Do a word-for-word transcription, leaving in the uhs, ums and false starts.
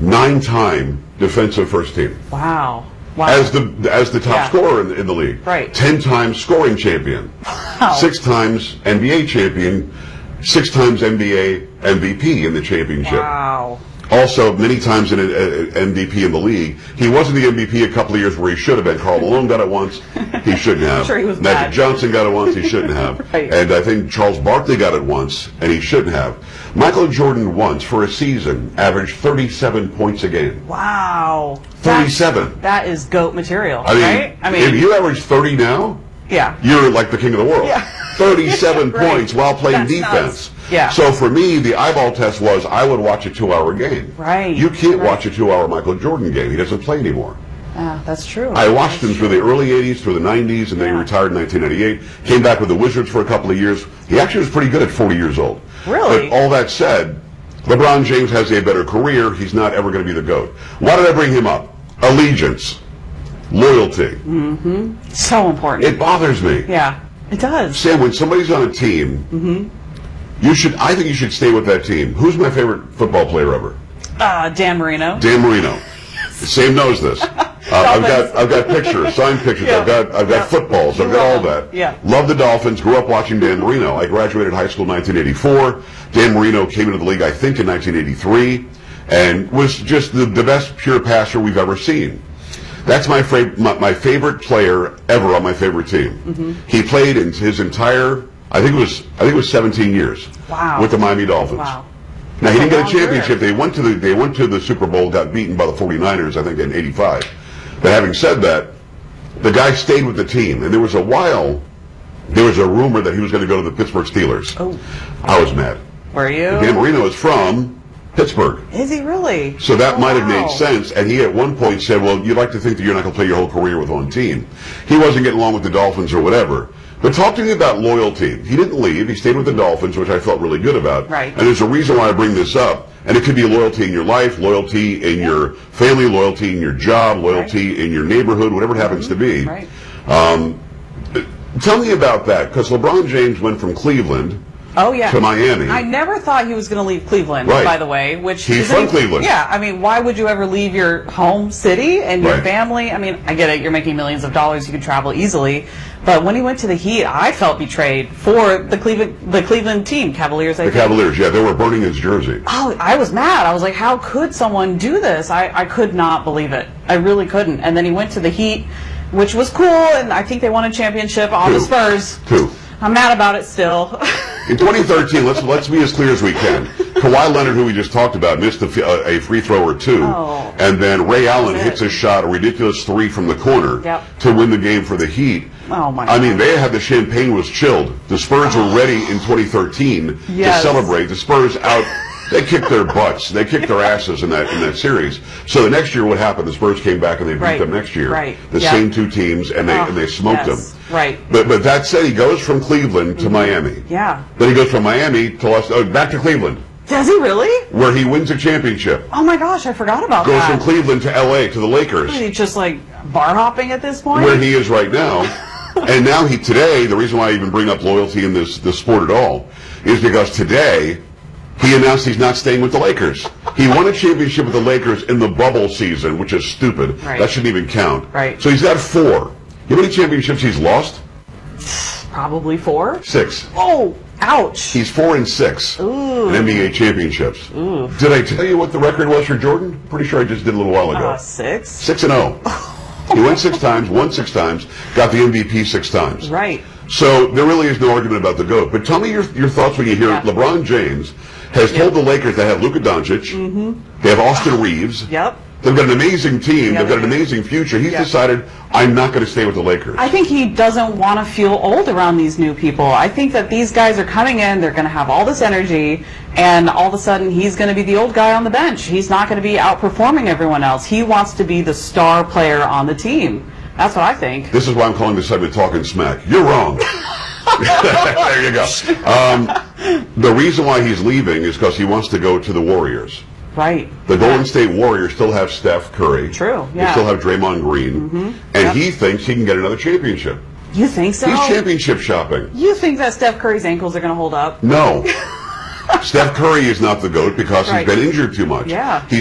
nine-time defensive first team. Wow. Wow. As the as the top yeah. scorer in, in the league. Right. Ten times scoring champion. Wow. Six times N B A champion. Six times N B A M V P in the championship. Wow. Also, many times in an M V P in the league. He wasn't the M V P a couple of years where he should have been. Karl Malone got it once. He shouldn't have. I'm sure he was Magic bad. Johnson got it once. He shouldn't have. Right. And I think Charles Barkley got it once, and he shouldn't have. Michael Jordan once, for a season, averaged thirty-seven points a game. Wow. thirty-seven. That's, that is GOAT material, I mean, right? I mean, if you average thirty now, yeah. you're like the king of the world. Yeah. thirty-seven Right. points while playing That's defense. nuts. Yeah. So for me, the eyeball test was I would watch a two-hour game. Right. You can't right. watch a two-hour Michael Jordan game. He doesn't play anymore. Yeah, that's true. I watched that's him through the early eighties, through the nineties, and then he Yeah. retired in nineteen ninety-eight. Came back with the Wizards for a couple of years. He actually was pretty good at forty years old. Really? But all that said, LeBron James has a better career. He's not ever going to be the GOAT. Why did I bring him up? Allegiance. Loyalty. Mm-hmm. So important. It bothers me. Yeah, it does. Sam, when somebody's on a team, Mm-hmm. you should. I think you should stay with that team. Who's my favorite football player ever? Uh, Dan Marino. Dan Marino. Sam knows this. Uh, I've got I've got pictures, signed pictures. Yeah. I've got I've got Yeah. footballs. I've You got all love that. them. Yeah. Love the Dolphins. Grew up watching Dan Marino. I graduated high school in nineteen eighty-four. Dan Marino came into the league, I think, in nineteen eighty-three, and was just the, the best pure passer we've ever seen. That's my, fra- my my favorite player ever on my favorite team. Mm-hmm. He played in his entire, I think it was I think it was seventeen years. Wow. With the Miami Dolphins. Wow. Now, he didn't That's a get a long championship. career. They went to the they went to the Super Bowl, got beaten by the forty-niners, I think, in eighty-five. But having said that, the guy stayed with the team. And there was a while, there was a rumor that he was going to go to the Pittsburgh Steelers. Oh. I was mad. Were you? Dan Marino is from Pittsburgh. Is he really? So that Oh, might have wow. made sense. And he at one point said, well, you'd like to think that you're not going to play your whole career with one team. He wasn't getting along with the Dolphins or whatever. But talk to me about loyalty. He didn't leave. He stayed with the Dolphins, which I felt really good about. Right. And there's a reason why I bring this up. And it could be loyalty in your life, loyalty in your family, loyalty in your job, loyalty Right. in your neighborhood, whatever it happens to be. Right. Um, tell me about that, because LeBron James went from Cleveland Oh, yeah. to Miami. I never thought he was going to leave Cleveland, Right. by the way. Which He's isn't from even- Cleveland. Yeah, I mean, why would you ever leave your home city and your Right. family? I mean, I get it, you're making millions of dollars, you can travel easily. But when he went to the Heat, I felt betrayed for the Cleveland the Cleveland team, Cavaliers, I The think. Cavaliers, yeah, they were burning his jersey. Oh, I was mad. I was like, how could someone do this? I, I could not believe it. I really couldn't. And then he went to the Heat, which was cool, and I think they won a championship on the Two. Spurs. Two. I'm mad about it still. In twenty thirteen, let's let's be as clear as we can. Kawhi Leonard, who we just talked about, missed a, f- a free throw or two, Oh. and then Ray Allen it. hits a shot, a ridiculous three from the corner Yep. to win the game for the Heat. Oh, my I mean, God. they had the champagne was chilled. The Spurs were ready in twenty thirteen Yes. to celebrate. The Spurs out. They kicked their butts. They kicked their asses in that in that series. So the next year, what happened? The Spurs came back and they beat Right. them next year. Right. The Yep. same two teams, and they Oh, and they smoked yes. them. Right. But but that said, he goes from Cleveland to Miami. Yeah. Then he goes from Miami to Los, oh, back to Cleveland, Does he really? where he wins a championship. Oh my gosh, I forgot about Goes that. from Cleveland to L A to the Lakers, Is he just like bar hopping at this point? where he is right now. And now he today, the reason why I even bring up loyalty in this this sport at all is because today he announced he's not staying with the Lakers. He won a championship with the Lakers in the bubble season, which is stupid. Right. That shouldn't even count. Right. So he's got four. You know how many championships he's lost? Probably four. Six. Oh, ouch. He's four and six Ooh. in N B A championships. Ooh. Did I tell you what the record was for Jordan? Pretty sure I just did a little while ago. Uh, six? Six and zero. He went six times, won six times, got the M V P six times. Right. So there really is no argument about the GOAT. But tell me your your thoughts when you hear Yeah. LeBron James has told the Lakers they have Luka Doncic, they have Austin Reeves. Yep. They've got an amazing team. Yeah, They've got they an do. amazing future. He's Yeah. decided, I'm not going to stay with the Lakers. I think he doesn't want to feel old around these new people. I think that these guys are coming in, they're going to have all this energy, and all of a sudden he's going to be the old guy on the bench. He's not going to be outperforming everyone else. He wants to be the star player on the team. That's what I think. This is why I'm calling this segment Talking Smack. You're wrong. There you go. Um, the reason why he's leaving is because he wants to go to the Warriors. Right. The Golden State Warriors still have Steph Curry. True, They yeah. still have Draymond Green. Mm-hmm. And Yep. he thinks he can get another championship. You think so? He's championship shopping. You think that Steph Curry's ankles are going to hold up? No. Steph Curry is not the GOAT because Right. he's been injured too much. Yeah. He's